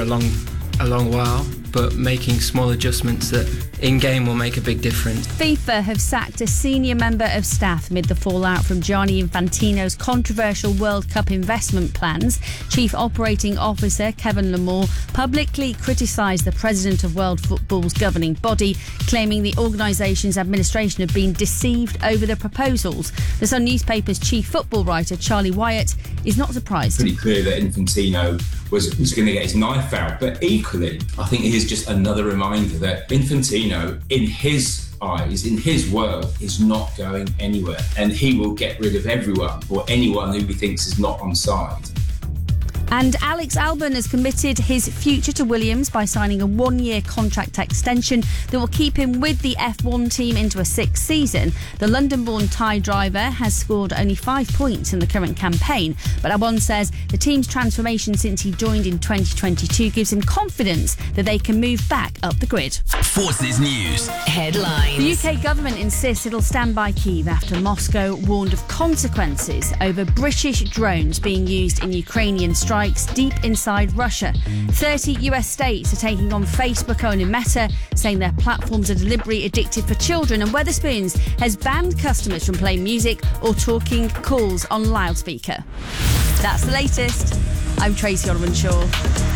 for a long while, but making small adjustments that in-game will make a big difference. FIFA have sacked a senior member of staff amid the fallout from Gianni Infantino's controversial World Cup investment plans. Chief Operating Officer Kevin Lamore publicly criticised the president of World Football's governing body, claiming the organisation's administration had been deceived over the proposals. The Sun newspaper's chief football writer Charlie Wyatt is not surprised. Pretty clear that Infantino was going to get his knife out, but equally, I think it is just another reminder that Infantino, in his eyes, in his world, is not going anywhere, and he will get rid of everyone or anyone who he thinks is not on side. And Alex Albon has committed his future to Williams by signing a 1-year contract extension that will keep him with the F1 team into a 6th season. The London-born Thai driver has scored only 5 points in the current campaign, but Albon says the team's transformation since he joined in 2022 gives him confidence that they can move back up the grid. Forces News headlines. The UK government insists it'll stand by Kyiv after Moscow warned of consequences over British drones being used in Ukrainian strikes deep inside Russia. 30 US states are taking on Facebook-owner Meta, saying their platforms are deliberately addictive for children, and Wetherspoons has banned customers from playing music or talking calls on loudspeaker. That's the latest. I'm Tracy Oliver Shaw.